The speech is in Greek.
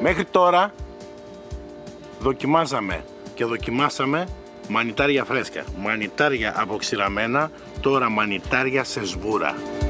Μέχρι τώρα δοκιμάζαμε και δοκιμάσαμε μανιτάρια φρέσκα, μανιτάρια αποξηραμένα, τώρα μανιτάρια σε σβούρα.